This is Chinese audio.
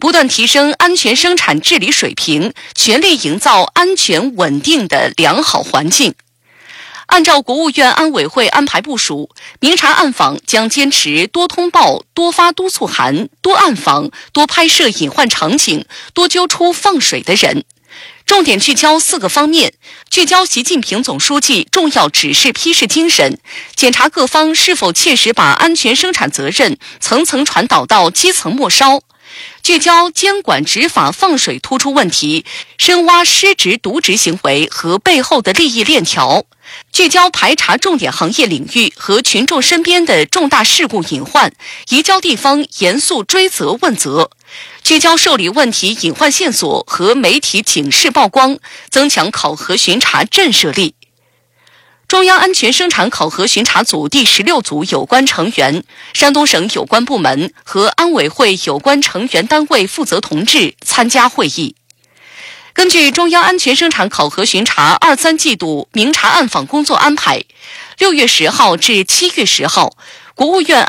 不断提升安全生产治理水平，全力营造安全稳定的良好环境。按照国务院安委会安排部署，明察暗访将坚持多通报、多发督促函、多暗访、多拍摄隐患场景、多揪出放水的人。重点聚焦4个方面，聚焦习近平总书记重要指示批示精神，检查各方是否切实把安全生产责任层层传导到基层末梢，聚焦监管执法放水突出问题，深挖失职渎职行为和背后的利益链条，聚焦排查重点行业领域和群众身边的重大事故隐患，移交地方严肃追责问责，聚焦受理问题隐患线索和媒体警示曝光，增强考核巡查震慑力。中央安全生产考核巡查组第16组有关成员、山东省有关部门和安委会有关成员单位负责同志参加会议。根据中央安全生产考核巡查2、3季度明察暗访工作安排，6月10号至7月10号，国务院